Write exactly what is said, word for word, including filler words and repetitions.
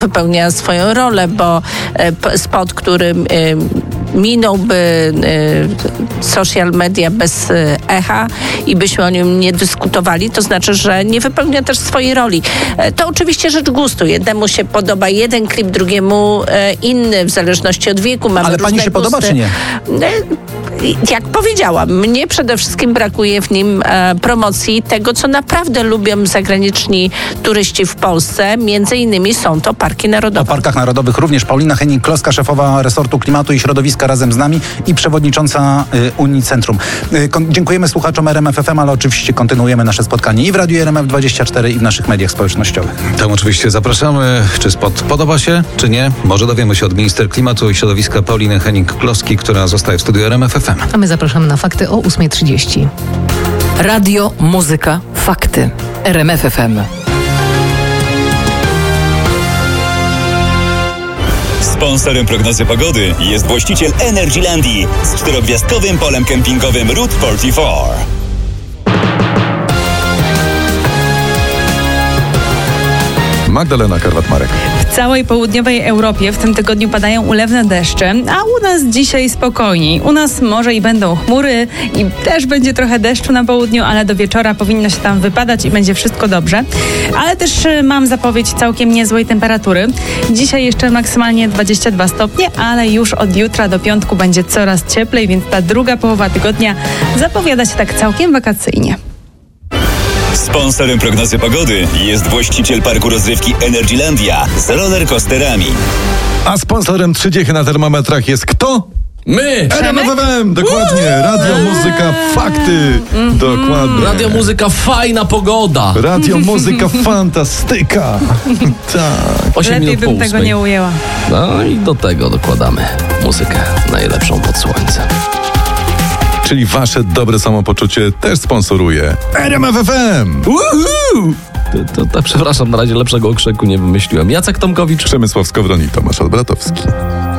wypełnia swoją rolę, bo spot, który minąłby social media bez echa i byśmy o nim nie dyskutowali, to znaczy, że nie wypełnia też swojej roli. To oczywiście rzecz gustu. Jednemu się podoba jeden klip, drugiemu inny, w zależności od wieku. Mamy Ale pani się gusty. podoba, czy nie? Jak powiedziałam, mnie przede wszystkim brakuje w nim e, promocji tego, co naprawdę lubią zagraniczni turyści w Polsce. Między innymi są to parki narodowe. O parkach narodowych również Paulina Hennig-Kloska, szefowa resortu klimatu i środowiska razem z nami i przewodnicząca y, Unii Centrum. Y, kon- dziękujemy słuchaczom R M F F M, ale oczywiście kontynuujemy nasze spotkanie i w Radiu R M F dwadzieścia cztery i w naszych mediach społecznościowych. Tam oczywiście zapraszamy. Czy spot podoba się, czy nie? Może dowiemy się od minister klimatu i środowiska Pauliny Hennig-Kloski, która zostaje w studiu R M F F M. A my zapraszamy na fakty o ósma trzydzieści. Radio, muzyka, fakty. R M F F M. Sponsorem prognozy pogody jest właściciel Energylandii z czterogwiazdkowym polem kempingowym Route czterdzieści cztery. Magdalena Karwat-Marek. W całej południowej Europie w tym tygodniu padają ulewne deszcze, a u nas dzisiaj spokojniej. U nas może i będą chmury i też będzie trochę deszczu na południu, ale do wieczora powinno się tam wypadać i będzie wszystko dobrze. Ale też mam zapowiedź całkiem niezłej temperatury. Dzisiaj jeszcze maksymalnie dwadzieścia dwa stopnie, ale już od jutra do piątku będzie coraz cieplej, więc ta druga połowa tygodnia zapowiada się tak całkiem wakacyjnie. Sponsorem prognozy pogody jest właściciel parku rozrywki Energylandia z rollercoasterami. A sponsorem trzydziechy na termometrach jest kto? My! R M F F M, dokładnie. Radio, muzyka, fakty. Dokładnie. Radio, muzyka, fajna pogoda. Radio, muzyka, fantastyka. Tak. osiem Lepiej minut po bym tego ósmej. nie ujęła. No i do tego dokładamy muzykę najlepszą pod słońcem. Czyli wasze dobre samopoczucie też sponsoruje R M F F M. Uhu! To, to, to, przepraszam, na razie lepszego okrzyku nie wymyśliłem. Jacek Tomkowicz. Przemysław Skowron i Tomasz Albratowski.